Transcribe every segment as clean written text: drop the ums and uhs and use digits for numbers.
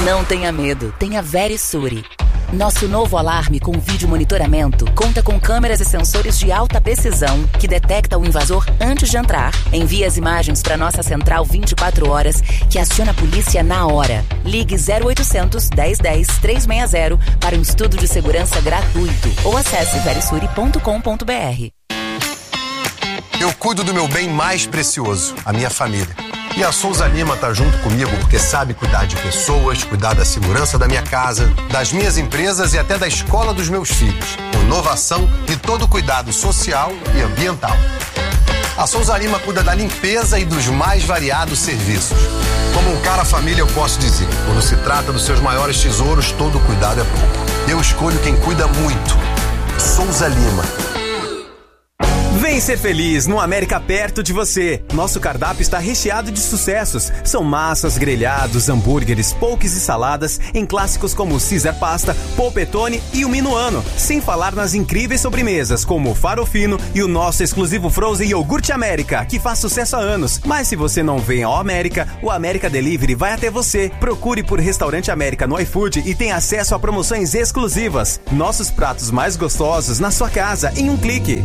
Não tenha medo, tenha Verisure. Nosso novo alarme com vídeo monitoramento conta com câmeras e sensores de alta precisão que detecta o invasor antes de entrar. Envia as imagens para nossa central 24 horas que aciona a polícia na hora. Ligue 0800 1010 360 para um estudo de segurança gratuito ou acesse verisure.com.br. Eu cuido do meu bem mais precioso, a minha família. E a Souza Lima tá junto comigo porque sabe cuidar de pessoas, cuidar da segurança da minha casa, das minhas empresas e até da escola dos meus filhos. Com inovação e todo cuidado social e ambiental. A Souza Lima cuida da limpeza e dos mais variados serviços. Como um cara família, eu posso dizer, quando se trata dos seus maiores tesouros, todo cuidado é pouco. Eu escolho quem cuida muito. Souza Lima. Vem ser feliz no América perto de você. Nosso cardápio está recheado de sucessos. São massas, grelhados, hambúrgueres, pokés e saladas em clássicos como o Caesar Pasta, Polpettone e o Minuano. Sem falar nas incríveis sobremesas como o Farofino e o nosso exclusivo Frozen Iogurte América, que faz sucesso há anos. Mas se você não vem ao América, o América Delivery vai até você. Procure por Restaurante América no iFood e tenha acesso a promoções exclusivas. Nossos pratos mais gostosos na sua casa em um clique.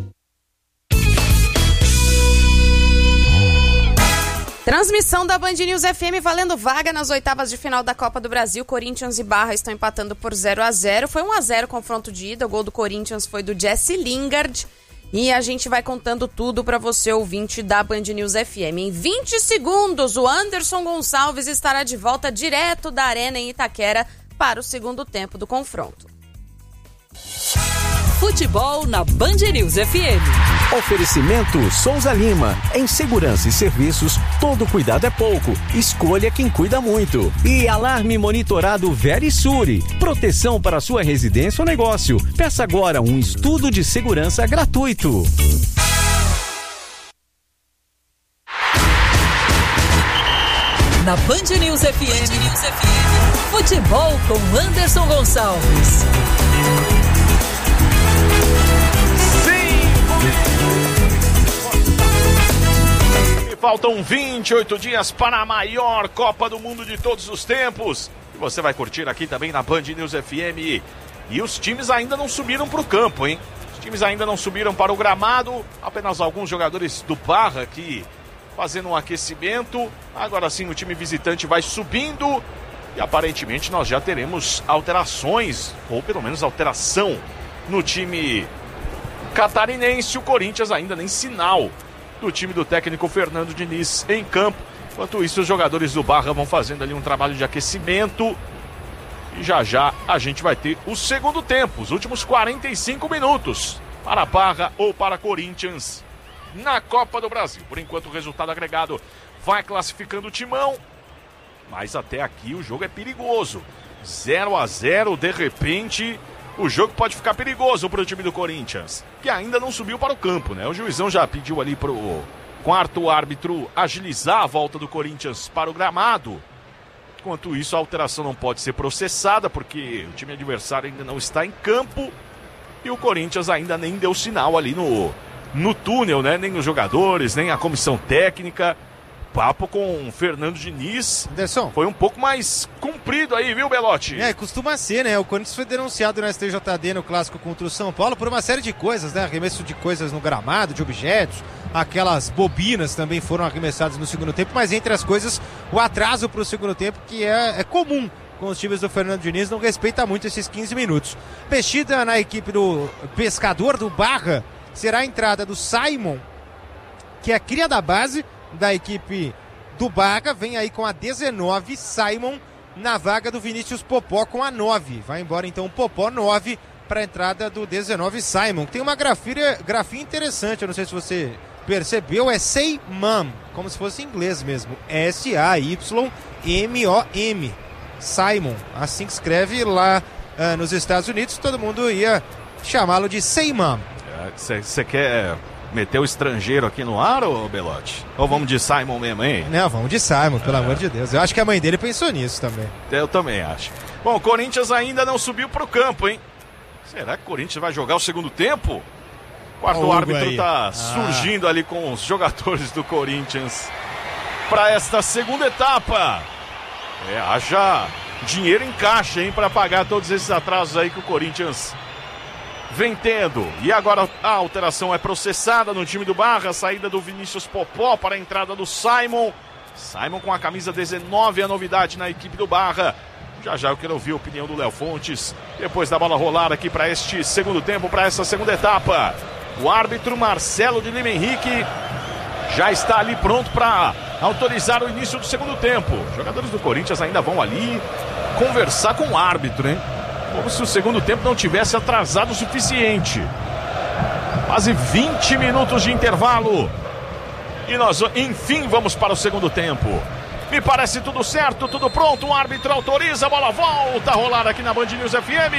Transmissão da Band News FM valendo vaga nas oitavas de final da Copa do Brasil. Corinthians e Barra estão empatando por 0-0. Foi 1-0 confronto de ida. O gol do Corinthians foi do Jesse Lingard. E a gente vai contando tudo para você, ouvinte da Band News FM. Em 20 segundos, o Anderson Gonçalves estará de volta direto da Arena em Itaquera para o segundo tempo do confronto. Futebol na Band News FM. Oferecimento Souza Lima. Em segurança e serviços, todo cuidado é pouco. Escolha quem cuida muito. E alarme monitorado Verisure. Proteção para sua residência ou negócio. Peça agora um estudo de segurança gratuito. Na Band News FM. Futebol com Anderson Gonçalves. Faltam 28 dias para a maior Copa do Mundo de todos os tempos. E você vai curtir aqui também na Band News FM. E os times ainda não subiram para o campo, hein? Os times ainda não subiram para o gramado. Apenas alguns jogadores do Barra aqui fazendo um aquecimento. Agora sim o time visitante vai subindo. E aparentemente nós já teremos alterações, ou pelo menos alteração, no time catarinense. O Corinthians ainda nem sinal do time do técnico Fernando Diniz em campo. Enquanto isso, os jogadores do Barra vão fazendo ali um trabalho de aquecimento. E já já a gente vai ter o segundo tempo, os últimos 45 minutos para Barra ou para Corinthians na Copa do Brasil. Por enquanto o resultado agregado vai classificando o timão, mas até aqui o jogo é perigoso. 0-0, de repente o jogo pode ficar perigoso para o time do Corinthians, que ainda não subiu para o campo, né? O juizão já pediu ali para o quarto árbitro agilizar a volta do Corinthians para o gramado. Enquanto isso, a alteração não pode ser processada, porque o time adversário ainda não está em campo e o Corinthians ainda nem deu sinal ali no túnel, né? Nem os jogadores, nem a comissão técnica. Papo com o Fernando Diniz. Anderson, foi um pouco mais comprido aí, viu, Belotti? Costuma ser, né? O Corinthians foi denunciado no STJD no clássico contra o São Paulo por uma série de coisas, né? Arremesso de coisas no gramado, de objetos, aquelas bobinas também foram arremessadas no segundo tempo, mas entre as coisas, o atraso para o segundo tempo, que é comum com os times do Fernando Diniz, não respeita muito esses 15 minutos. Mexida na equipe do Pescador do Barra, será a entrada do Simon, que é a cria da base da equipe do Barra, vem aí com a 19, Simon, na vaga do Vinícius Popó com a 9. Vai embora então o Popó, 9, para a entrada do 19, Simon. Tem uma grafia interessante, eu não sei se você percebeu, é Saymom, como se fosse em inglês mesmo, S-A-Y-M-O-M, Simon, assim que escreve lá nos Estados Unidos, todo mundo ia chamá-lo de Saymom. Você quer meter o estrangeiro aqui no ar, ô Belotti? Ou vamos de Simon mesmo, hein? Não, vamos de Simon, pelo amor de Deus. Eu acho que a mãe dele pensou nisso também. Eu também acho. Bom, o Corinthians ainda não subiu pro campo, hein? Será que o Corinthians vai jogar o segundo tempo? O quarto árbitro tá surgindo ali com os jogadores do Corinthians para esta segunda etapa. Haja dinheiro em caixa, hein, para pagar todos esses atrasos aí que o Corinthians vem tendo. E agora a alteração é processada no time do Barra, a saída do Vinícius Popó para a entrada do Simon. Simon com a camisa 19, a novidade na equipe do Barra. Já eu quero ouvir a opinião do Léo Fontes, depois da bola rolar aqui para este segundo tempo, para essa segunda etapa. O árbitro Marcelo de Lima Henrique já está ali pronto para autorizar o início do segundo tempo. Os jogadores do Corinthians ainda vão ali conversar com o árbitro, hein? Como se o segundo tempo não tivesse atrasado o suficiente. Quase 20 minutos de intervalo. E nós, enfim, vamos para o segundo tempo. Me parece tudo certo, tudo pronto. O árbitro autoriza, a bola volta a rolar aqui na Band News FM.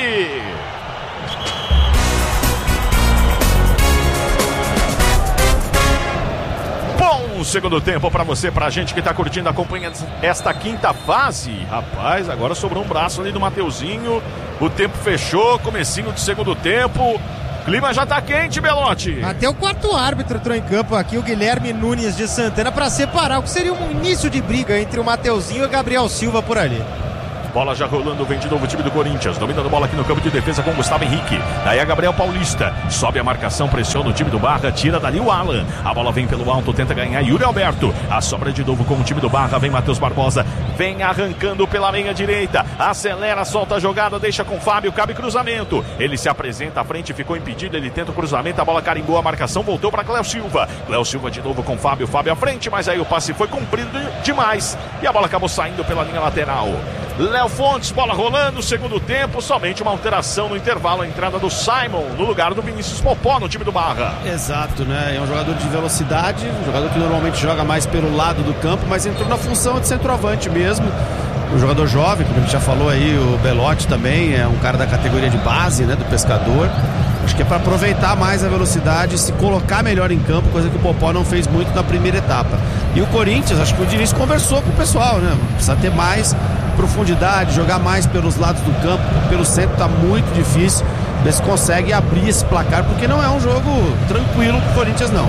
Bom segundo tempo pra você, pra gente que tá curtindo, acompanhando esta quinta fase. Rapaz, agora sobrou um braço ali do Mateuzinho. O tempo fechou, comecinho de segundo tempo. Clima já tá quente, Belotti. Até o quarto árbitro entrou em campo aqui, o Guilherme Nunes de Santana, para separar o que seria um início de briga entre o Mateuzinho e o Gabriel Silva por ali. Bola já rolando, vem de novo o time do Corinthians, dominando a bola aqui no campo de defesa com o Gustavo Henrique. Daí a Gabriel Paulista, sobe a marcação, pressiona o time do Barra, tira dali o Alan. A bola vem pelo alto, tenta ganhar Yuri Alberto. A sobra de novo com o time do Barra, vem Matheus Barbosa, vem arrancando pela meia direita, acelera, solta a jogada, deixa com o Fábio, cabe cruzamento. Ele se apresenta à frente, ficou impedido, ele tenta o cruzamento, a bola carimbou a marcação, voltou para Cléo Silva. Cléo Silva de novo com o Fábio, Fábio à frente, mas aí o passe foi cumprido demais e a bola acabou saindo pela linha lateral. Léo Fontes, bola rolando, segundo tempo, somente uma alteração no intervalo, a entrada do Simon no lugar do Vinícius Popó no time do Barra. Exato, né? É um jogador de velocidade, um jogador que normalmente joga mais pelo lado do campo, mas entrou na função de centroavante mesmo. Um jogador jovem, como a gente já falou aí, o Belotti também é um cara da categoria de base, né, do Pescador. Acho que é para aproveitar mais a velocidade e se colocar melhor em campo, coisa que o Popó não fez muito na primeira etapa. E o Corinthians, acho que o Diniz conversou com o pessoal, né? Precisa ter mais profundidade, jogar mais pelos lados do campo, pelo centro tá muito difícil. Ver se consegue abrir esse placar, porque não é um jogo tranquilo pro Corinthians, não.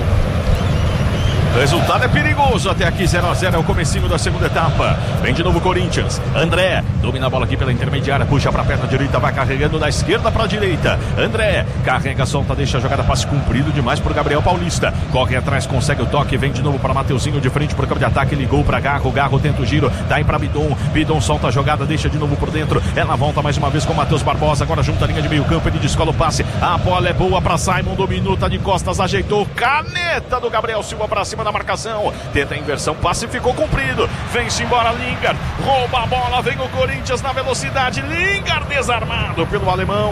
O resultado é perigoso, até aqui 0-0 é o comecinho da segunda etapa. Vem de novo o Corinthians, André domina a bola aqui pela intermediária, puxa pra perna direita, vai carregando da esquerda pra direita. André carrega, solta, deixa a jogada, passe comprido demais por Gabriel Paulista, corre atrás, consegue o toque, vem de novo para Mateuzinho de frente pro campo de ataque, ligou pra Garro, Garro tenta o giro, dá aí pra Bidon, Bidon solta a jogada, deixa de novo por dentro, ela volta mais uma vez com o Matheus Barbosa, agora junta a linha de meio campo, ele descola o passe, a bola é boa pra Simon, dominou, tá de costas, ajeitou, caneta do Gabriel Silva pra cima da marcação, tenta a inversão, passe ficou cumprido, vem-se embora Lingard, rouba a bola, vem o Corinthians na velocidade, Lingard desarmado pelo alemão.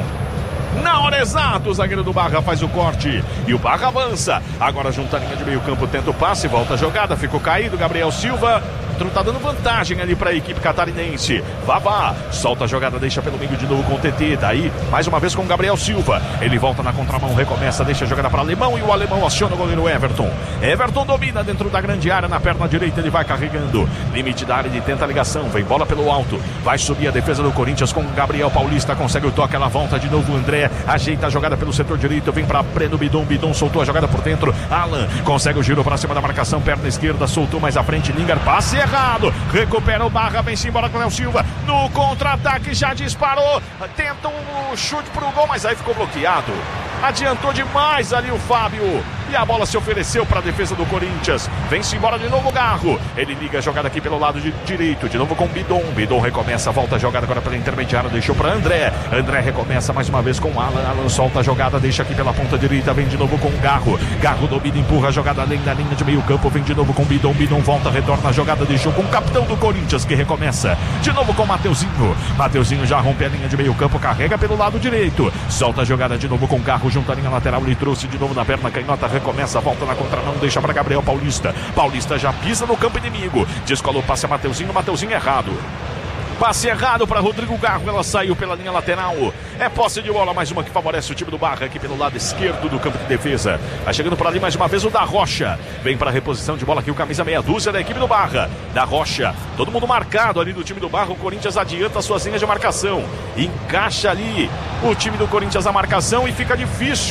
Na hora exata, o zagueiro do Barra faz o corte e o Barra avança. Agora junta a linha de meio campo, tenta o passe, volta a jogada, ficou caído, Gabriel Silva tá dando vantagem ali para a equipe catarinense. Vavá, solta a jogada, deixa pelo meio de novo com o TT, daí mais uma vez com o Gabriel Silva, ele volta na contramão, recomeça, deixa a jogada para Alemão e o Alemão aciona o goleiro Everton. Everton domina dentro da grande área, na perna direita ele vai carregando, limite da área, ele tenta a ligação, vem bola pelo alto, vai subir a defesa do Corinthians com o Gabriel Paulista, consegue o toque, ela volta de novo, o André ajeita a jogada pelo setor direito, vem para Breno Bidon, Bidon soltou a jogada por dentro, Alan consegue o giro para cima da marcação, perna esquerda, soltou mais à frente, Lingard, passe errado, recupera o Barra, vem-se embora com o Léo Silva, no contra-ataque já disparou, tenta um chute pro gol, mas aí ficou bloqueado, adiantou demais ali o Fábio, e a bola se ofereceu para a defesa do Corinthians, vem-se embora de novo o Garro, ele liga a jogada aqui pelo lado direito, de novo com o Bidon, Bidon recomeça, volta a jogada agora pela intermediária, deixou para André, André recomeça mais uma vez com o Alan, Alan solta a jogada, deixa aqui pela ponta direita, vem de novo com o Garro, Garro domina, empurra a jogada além da linha de meio campo, vem de novo com o Bidon, Bidon volta, retorna a jogada, deixou com o capitão do Corinthians que recomeça, de novo com o Mateuzinho, Mateuzinho já rompe a linha de meio campo, carrega pelo lado direito, solta a jogada de novo com o Garro, junto à linha lateral, ele trouxe de novo na perna canhota, recomeça, volta na contramão, deixa para Gabriel Paulista, Paulista já pisa no campo inimigo, descola o passe a Mateuzinho, Mateuzinho errado. Passe errado para Rodrigo Garro, ela saiu pela linha lateral. É posse de bola, mais uma que favorece o time do Barra aqui pelo lado esquerdo do campo de defesa. Vai chegando por ali mais uma vez o Da Rocha. Vem para a reposição de bola aqui o camisa meia dúzia da equipe do Barra. Da Rocha, todo mundo marcado ali do time do Barra. O Corinthians adianta suas linhas de marcação. Encaixa ali o time do Corinthians a marcação e fica difícil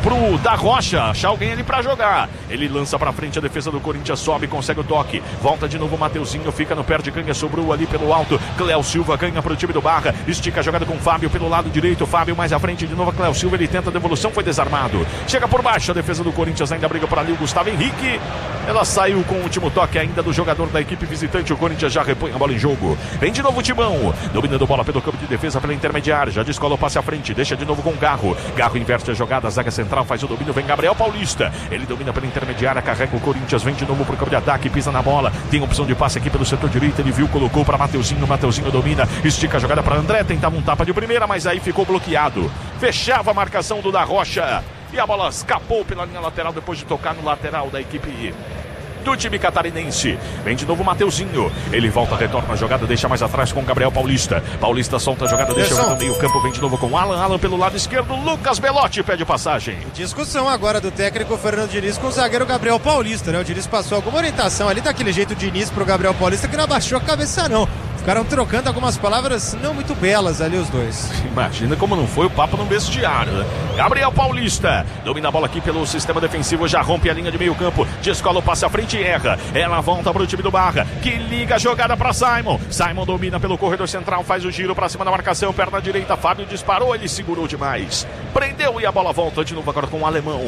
pro Da Rocha achar alguém ali pra jogar. Ele lança pra frente, a defesa do Corinthians sobe, consegue o toque. Volta de novo o Mateuzinho, fica no pé de canha, sobrou ali pelo alto. Cléo Silva ganha pro time do Barra. Estica a jogada com o Fábio pelo lado direito. Fábio mais à frente de novo. Cléo Silva, ele tenta a devolução, foi desarmado. Chega por baixo, a defesa do Corinthians ainda briga por ali. O Gustavo Henrique. Ela saiu com o último toque ainda do jogador da equipe visitante. O Corinthians já repõe a bola em jogo. Vem de novo o Timão. Dominando bola pelo campo de defesa pela intermediária. Já descola o passe à frente. Deixa de novo com o Garro. Garro inverte a jogada. A zaga central faz o domínio. Vem Gabriel Paulista. Ele domina pela intermediária. Carrega o Corinthians. Vem de novo pro campo de ataque. Pisa na bola. Tem opção de passe aqui pelo setor direito. Ele viu, colocou para Mateuzinho. Mateuzinho domina. Estica a jogada para André. Tentava um tapa de primeira, mas aí ficou bloqueado. Fechava a marcação do Da Rocha. E a bola escapou pela linha lateral depois de tocar no lateral da equipe do time catarinense. Vem de novo o Mateuzinho. Ele volta, retorna a jogada, deixa mais atrás com o Gabriel Paulista. Paulista solta a jogada, deixa no meio campo. Vem de novo com o Alan. Alan pelo lado esquerdo. Lucas Belotti pede passagem. Discussão agora do técnico Fernando Diniz com o zagueiro Gabriel Paulista, né? O Diniz passou alguma orientação ali daquele jeito de Diniz pro Gabriel Paulista, que não abaixou a cabeça não. Ficaram trocando algumas palavras não muito belas ali os dois. Imagina como não foi o papo no vestiário, né? Gabriel Paulista domina a bola aqui pelo sistema defensivo, já rompe a linha de meio campo, descola o passe à frente e erra. Ela volta para o time do Barra, que liga a jogada para Simon. Simon domina pelo corredor central, faz o giro para cima da marcação, perna direita, Fábio disparou, ele segurou demais. Prendeu e a bola volta de novo agora com o Alemão.